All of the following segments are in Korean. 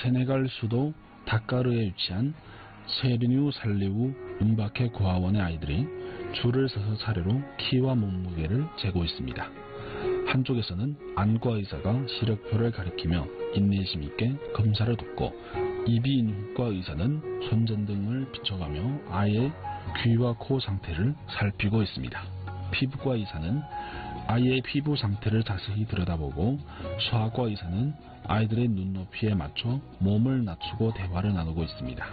세네갈 수도 다카르에 위치한 세르뉴 살리우 은바케 고아원의 아이들이 줄을 서서 차례로 키와 몸무게를 재고 있습니다. 한쪽에서는 안과 의사가 시력표를 가리키며 인내심 있게 검사를 돕고, 이비인후과 의사는 손전등을 비춰가며 아이의 귀와 코 상태를 살피고 있습니다. 피부과 의사는 아이의 피부 상태를 자세히 들여다보고, 소아과 의사는 아이들의 눈높이에 맞춰 몸을 낮추고 대화를 나누고 있습니다.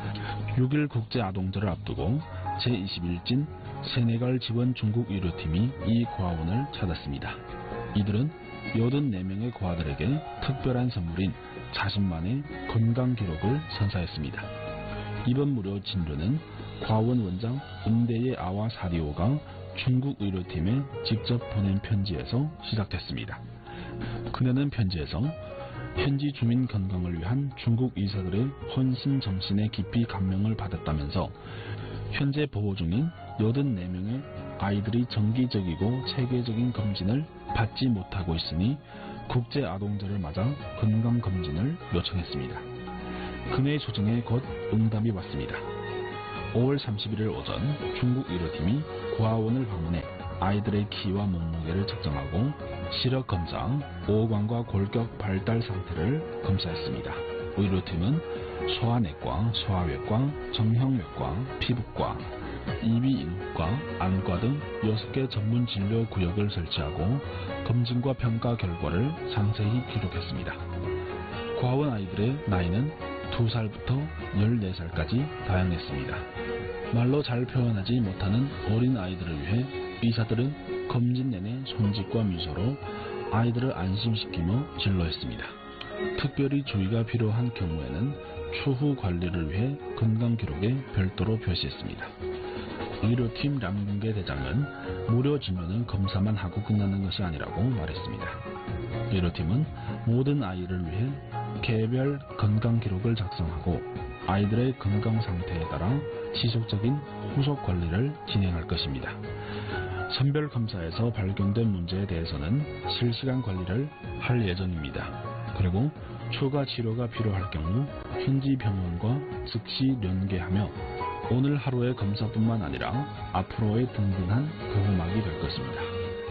6일 국제아동절을 앞두고 제21진 세네갈 지원 중국 의료팀이 이 고아원을 찾았습니다. 이들은 84명의 고아들에게 특별한 선물인 자신만의 건강 기록을 선사했습니다. 이번 무료 진료는 고아원 원장 은대의 아와 사리오가 중국 의료팀에 직접 보낸 편지에서 시작됐습니다. 그녀는 편지에서 현지 주민 건강을 위한 중국 의사들의 헌신 정신에 깊이 감명을 받았다면서, 현재 보호 중인 84명의 아이들이 정기적이고 체계적인 검진을 받지 못하고 있으니 국제아동절을 맞아 건강검진을 요청했습니다. 그녀의 조정에 곧 응답이 왔습니다. 5월 31일 오전 중국 의료팀이 고아원을 방문해 아이들의 키와 몸무게를 측정하고 시력검사, 오관과 골격 발달 상태를 검사했습니다. 의료팀은 소아내과, 소아외과, 정형외과, 피부과, 이비인후과, 안과 등 6개 전문 진료 구역을 설치하고 검진과 평가 결과를 상세히 기록했습니다. 고아원 아이들의 나이는 2살부터 14살까지 다양했습니다. 말로 잘 표현하지 못하는 어린 아이들을 위해 의사들은 검진 내내 손짓과 미소로 아이들을 안심시키며 진료했습니다. 특별히 주의가 필요한 경우에는 추후 관리를 위해 건강기록에 별도로 표시했습니다. 의료팀 량bunge 대장은 무료 진료는 검사만 하고 끝나는 것이 아니라고 말했습니다. 의료팀은 모든 아이를 위해 개별 건강기록을 작성하고 아이들의 건강 상태에 따라 지속적인 후속 관리를 진행할 것입니다. 선별 검사에서 발견된 문제에 대해서는 실시간 관리를 할 예정입니다. 그리고 추가 치료가 필요할 경우 현지 병원과 즉시 연계하며 오늘 하루의 검사뿐만 아니라 앞으로의 든든한 보호막이 될 것입니다.